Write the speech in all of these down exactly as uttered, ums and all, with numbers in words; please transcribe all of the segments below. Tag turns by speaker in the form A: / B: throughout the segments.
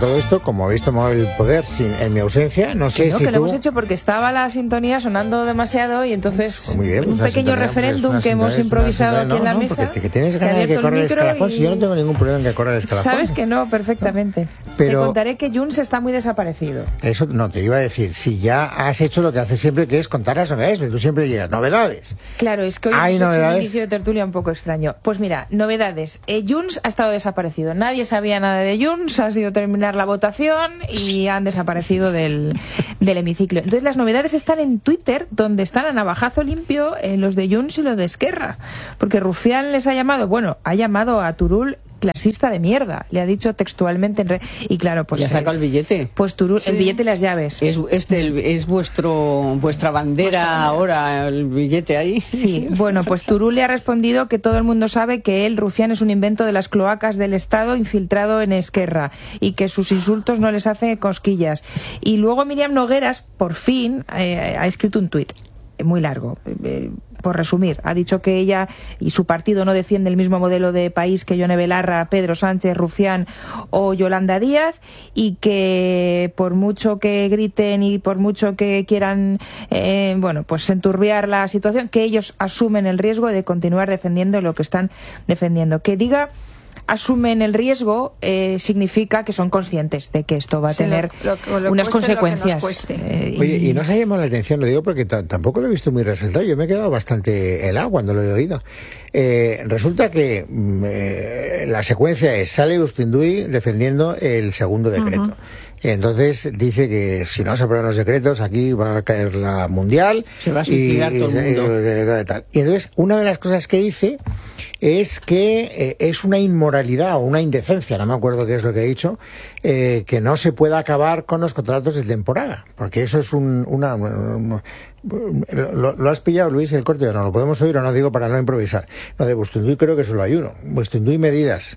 A: todo esto, como habéis tomado el poder sin, en mi ausencia, no sé
B: que no,
A: si
B: que
A: tú...
B: lo hemos hecho porque estaba la sintonía sonando demasiado y entonces
A: pues muy bien,
B: un
A: pues
B: pequeño referéndum que hemos improvisado aquí
A: no,
B: en la
A: no,
B: mesa.
A: Porque que tienes ganas de que corra el escalafón, y... si yo no tengo ningún problema en que corra el escalafón.
B: Sabes que no, perfectamente.
A: Pero...
B: Te contaré que Junts está muy desaparecido.
A: Eso no, te iba a decir, si ya has hecho lo que haces siempre, que es contar las novedades, pero tú siempre llegas, novedades.
B: Claro, es que hoy
A: ¿Hay
B: hemos
A: novedades?
B: hecho un inicio de tertulia un poco extraño. Pues mira, novedades. Eh, Junts ha estado desaparecido. Nadie sabía nada de Junts, ha sido terminar la votación y han desaparecido del, del hemiciclo. Entonces las novedades están en Twitter, donde están a navajazo limpio eh, los de Junts y los de Esquerra. Porque Rufián les ha llamado, bueno, ha llamado a Turull clasista de mierda, le ha dicho textualmente en re... y claro, pues
C: ya saca el billete.
B: Pues Turull,
C: sí.
B: el billete y las llaves.
C: Es este el, es vuestro vuestra bandera ahora, el billete ahí.
B: Sí, bueno, pues Turull le ha respondido que todo el mundo sabe que él, Rufián, es un invento de las cloacas del Estado infiltrado en Esquerra y que sus insultos no les hace cosquillas. Y luego Miriam Nogueras, por fin, eh, ha escrito un tuit muy largo, eh, por resumir, ha dicho que ella y su partido no defiende el mismo modelo de país que Yone Belarra, Pedro Sánchez, Rufián o Yolanda Díaz, y que por mucho que griten y por mucho que quieran eh, bueno, pues enturbiar la situación, que ellos asumen el riesgo de continuar defendiendo lo que están defendiendo. Que diga asumen el riesgo eh, significa que son conscientes de que esto va a sí, tener lo, lo, lo unas consecuencias.
A: Eh, Oye, y no se ha llamado la atención, lo digo porque tampoco lo he visto muy resaltado. Yo me he quedado bastante helado cuando lo he oído. Eh, resulta que eh, la secuencia es: sale Ustindui defendiendo el segundo decreto. Uh-huh. Entonces dice que si no se aprueban los decretos, aquí va a caer la mundial.
C: Se va a suicidar
A: y,
C: todo el mundo.
A: Y, y, y, y entonces, una de las cosas que dice es que eh, es una inmoralidad o una indecencia, no me acuerdo qué es lo que he dicho, eh, que no se pueda acabar con los contratos de temporada, porque eso es un, una... una ¿Lo, ¿Lo has pillado, Luis, el corte o no? ¿Lo podemos oír o no? Digo para no improvisar. No, de Ustindui creo que solo hay uno. Ustindui medidas.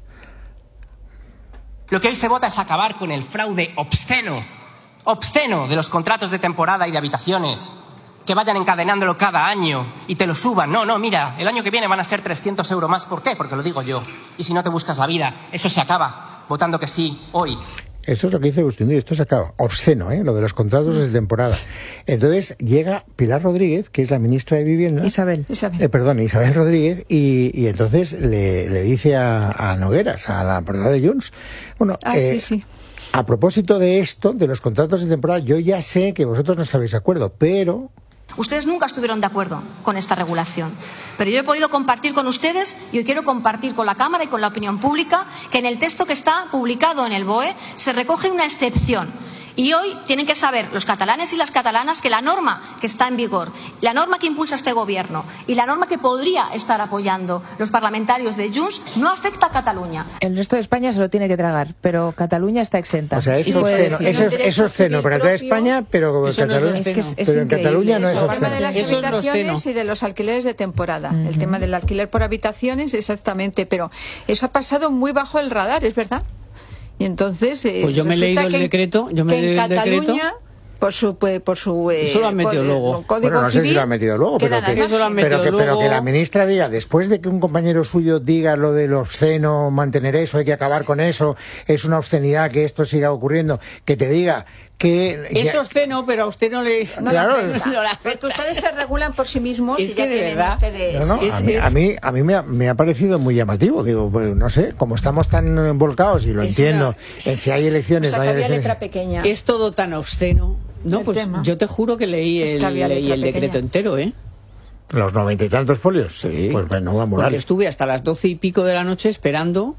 D: Lo que hoy se vota es acabar con el fraude obsceno, obsceno de los contratos de temporada y de habitaciones, que vayan encadenándolo cada año y te lo suban. No, no, mira, el año que viene van a ser trescientos euros más. ¿Por qué? Porque lo digo yo. Y si no te buscas la vida, eso se acaba votando que sí hoy.
A: Esto es lo que dice Ustindui, esto se acaba. Obsceno, ¿eh? Lo de los contratos de temporada. Entonces llega Pilar Rodríguez, que es la ministra de Vivienda.
B: Isabel. Isabel.
A: Eh, perdón, Isabel Rodríguez, y, y entonces le, le dice a, a Nogueras, a la portavoz de Junts, bueno,
E: ah,
A: eh,
E: sí, sí.
A: a propósito de esto, de los contratos de temporada, yo ya sé que vosotros no estabais de acuerdo, pero...
F: Ustedes nunca estuvieron de acuerdo con esta regulación, pero yo he podido compartir con ustedes y hoy quiero compartir con la Cámara y con la opinión pública que en el texto que está publicado en el B O E se recoge una excepción. Y hoy tienen que saber los catalanes y las catalanas que la norma que está en vigor, la norma que impulsa este gobierno y la norma que podría estar apoyando los parlamentarios de Junts no afecta a Cataluña.
B: El resto de España se lo tiene que tragar, pero Cataluña está exenta.
A: O sea, eso,
B: sí,
A: es, ceno, eso, es, eso es ceno para toda España, pero, Cataluña,
B: no es, es, es
A: pero en Cataluña no es
E: el
A: obsceno.
E: tema de las habitaciones y de los alquileres de temporada. Uh-huh. El tema del alquiler por habitaciones, exactamente, pero eso ha pasado muy bajo el radar, ¿es verdad? Y entonces eh,
C: pues yo me he leído el decreto, yo me he leído el decreto.
E: Por su, por su eh,
C: eso lo han metido luego.
E: Código
A: bueno, no sé
E: civil,
A: si lo han metido luego, pero que,
C: eso lo han metido
A: pero, que,
C: luego.
A: pero que la ministra diga, después de que un compañero suyo diga lo del obsceno, mantener eso, hay que acabar sí. con eso, es una obscenidad que esto siga ocurriendo, que te diga que...
C: Es
A: ya...
C: obsceno, pero a usted no le...
E: No,
A: claro.
E: no la porque ustedes se regulan por sí mismos
C: es
E: y ya
C: que de
E: tienen
C: verdad.
E: ustedes...
A: No, no,
C: es,
A: a mí,
C: es...
A: a mí, a mí me, ha, me ha parecido muy llamativo. Digo, pues no sé, como estamos tan volcados, y lo es entiendo, una... en si hay elecciones...
E: O sea,
A: no hay
E: que había
A: elecciones...
E: letra pequeña.
C: Es todo tan obsceno. No,
E: el
C: pues
E: tema.
C: yo te juro que leí
E: es
C: el,
E: que
C: leí el decreto
E: pequeña.
C: entero, ¿eh?
A: ¿Los noventa y tantos folios?
C: Sí.
A: Pues menuda moral.
C: Porque estuve hasta las doce y pico de la noche esperando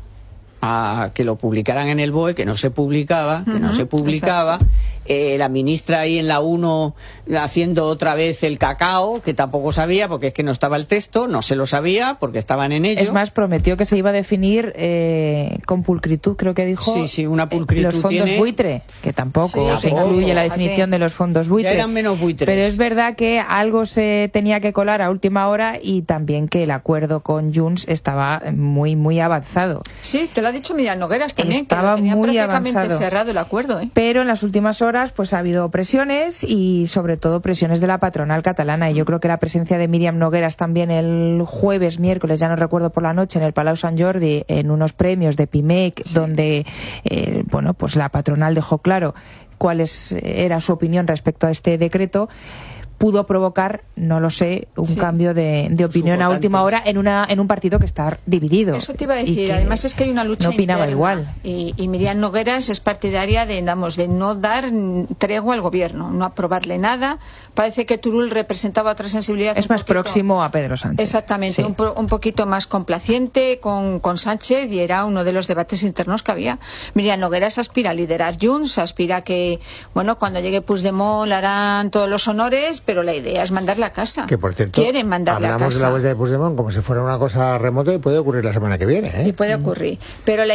C: a que lo publicaran en el B O E, que no se publicaba, que uh-huh. no se publicaba. Eh, la ministra ahí en la uno haciendo otra vez el cacao, que tampoco sabía, porque es que no estaba el texto, no se lo sabía, porque estaban en ello.
B: Es más, prometió que se iba a definir eh, con pulcritud, creo que dijo.
C: Sí, sí, una pulcritud.
B: Eh, los fondos
C: tiene...
B: buitre, que tampoco
C: sí,
B: se
C: tampoco.
B: incluye la definición de los fondos buitre.
C: Ya eran menos buitres.
B: Pero es verdad que algo se tenía que colar a última hora y también que el acuerdo con Junts estaba muy, muy avanzado.
E: Sí, te lo ha dicho Miriam Nogueras también,
B: estaba
E: que lo tenía
B: muy
E: prácticamente
B: avanzado.
E: cerrado el acuerdo, ¿eh?
B: Pero en las últimas horas horas pues ha habido presiones y sobre todo presiones de la patronal catalana, y yo creo que la presencia de Míriam Nogueras también el jueves, miércoles, ya no recuerdo, por la noche, en el Palau Sant Jordi, en unos premios de Pimec, sí. donde eh, bueno, pues la patronal dejó claro cuál es, era su opinión respecto a este decreto, pudo provocar, no lo sé, un sí. cambio de, de opinión a última hora en una en un partido que está dividido.
E: Eso te iba a decir. Además es que hay una lucha
B: no opinaba
E: interna,
B: igual.
E: Y, y Míriam Nogueras es partidaria de, vamos, de no dar tregua al gobierno, no aprobarle nada. Parece que Turull representaba otra sensibilidad.
B: Es más
E: poquito,
B: próximo a Pedro Sánchez.
E: Exactamente,
B: sí.
E: un, un poquito más complaciente con, con Sánchez, y era uno de los debates internos que había. Míriam Nogueras aspira a liderar Junts, aspira a que, bueno, cuando llegue Puigdemont le harán todos los honores, pero la idea es mandarla a casa.
A: Que por cierto,
E: quieren mandarla a casa.
A: Hablamos de la vuelta de Puigdemont como si fuera una cosa remota y puede ocurrir la semana que viene, ¿eh?
E: Y puede ocurrir. Pero la